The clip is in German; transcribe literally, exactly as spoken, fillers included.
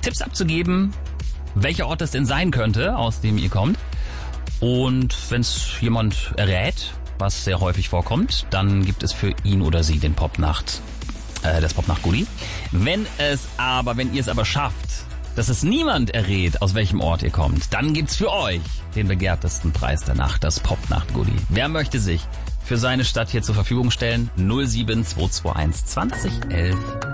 Tipps abzugeben, welcher Ort es denn sein könnte, aus dem ihr kommt. Und wenn es jemand errät, was sehr häufig vorkommt, dann gibt es für ihn oder sie den Popnacht, äh, das Popnacht-Goodie. Wenn es aber, wenn ihr es aber schafft, dass es niemand errät, aus welchem Ort ihr kommt, dann gibt's für euch den begehrtesten Preis der Nacht, das Popnacht-Goodie. Wer möchte sich für seine Stadt hier zur Verfügung stellen? null sieben zwei zwei eins zwanzig elf